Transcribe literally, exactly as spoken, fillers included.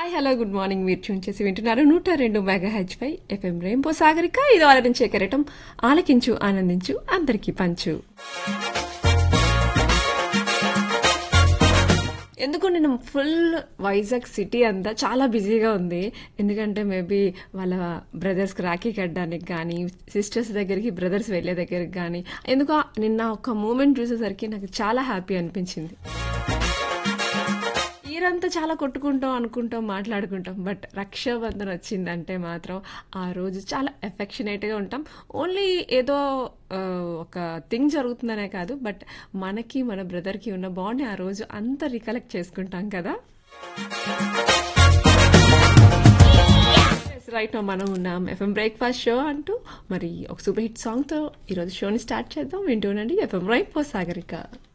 Hi hello good morning. మీరు tune చేసి వింటున్నారు నూట రెండు మెగా హెచ్ పై ఎఫ్ఎం రెయిన్బో సాగరిక. ఇది ఆలరించే కెరటం. ఆలకించు ఆనందించు అందరికీ పంచు. ఎందుకు నేను ఫుల్ వైజాగ్ సిటీ అంతా చాలా బిజీగా ఉంది. ఎందుకంటే మేబీ వాళ్ళ బ్రదర్స్కి రాఖీ కట్టడానికి కానీ, సిస్టర్స్ దగ్గరికి బ్రదర్స్ వెళ్ళే దగ్గరికి కానీ, ఎందుకో నిన్న ఒక మూమెంట్ చూసేసరికి నాకు చాలా హ్యాపీ అనిపించింది. ఈరంతా చాలా కొట్టుకుంటాం అనుకుంటాం మాట్లాడుకుంటాం, బట్ రక్షాబంధన్ వచ్చిందంటే మాత్రం ఆ రోజు చాలా ఎఫెక్షనేట్గా ఉంటాం. ఓన్లీ ఏదో ఆ, ఒక థింగ్ జరుగుతుందనే కాదు, బట్ మనకి మన బ్రదర్కి ఉన్న బాండ్ ఆ రోజు అంతా రికలెక్ట్ చేసుకుంటాం కదా. రైట్, మనం ఉన్నాం ఎఫ్ఎం బ్రేక్ఫాస్ట్ షో అంటూ. మరి ఒక సూపర్ హిట్ సాంగ్తో ఈరోజు షోని స్టార్ట్ చేద్దాం. వింటూ ఉండండి ఎఫ్ఎం రైట్ ఫర్ సాగరిక.